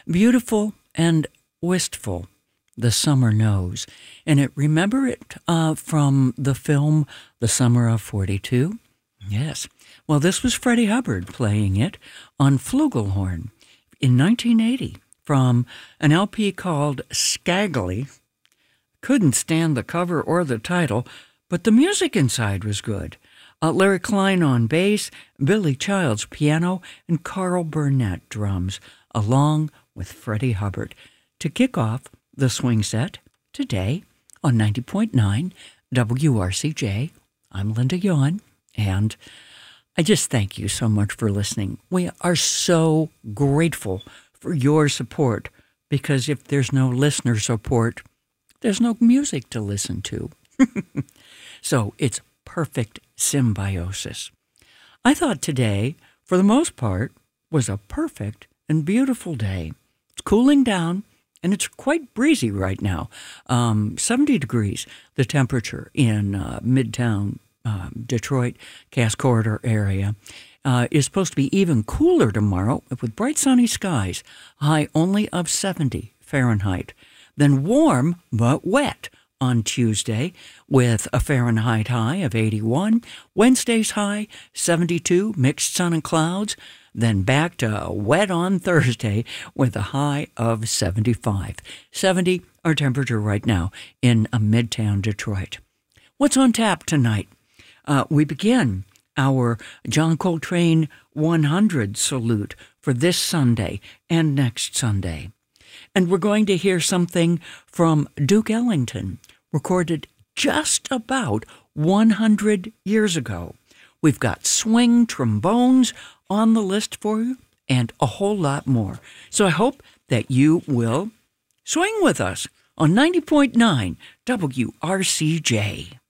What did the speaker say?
Beautiful and wistful, the summer knows. And remember it from the film The Summer of 42? Yes. Well, this was Freddie Hubbard playing it on flugelhorn in 1980 from an LP called Skaggly. Couldn't stand the cover or the title, but the music inside was good. Larry Klein on bass, Billy Childs piano, and Carl Burnett drums, along with Freddie Hubbard, to kick off the swing set today on 90.9 WRCJ. I'm Linda Yawn, and I just thank you so much for listening. We are so grateful for your support, because if there's no listener support, there's no music to listen to. So it's perfect symbiosis. I thought today, for the most part, was a perfect and beautiful day. It's cooling down, and it's quite breezy right now. 70 degrees, the temperature in Midtown Detroit, Cass Corridor area. Is supposed to be even cooler tomorrow with bright sunny skies, high only of 70 Fahrenheit. Then warm but wet on Tuesday with a Fahrenheit high of 81. Wednesday's high, 72, mixed sun and clouds. Then back to wet on Thursday with a high of 75. 70, our temperature right now in Midtown Detroit. What's on tap tonight? We begin our John Coltrane 100 salute for this Sunday and next Sunday. And we're going to hear something from Duke Ellington, recorded just about 100 years ago. We've got swing trombones on the list for you and a whole lot more. So I hope that you will swing with us on 90.9 WRCJ.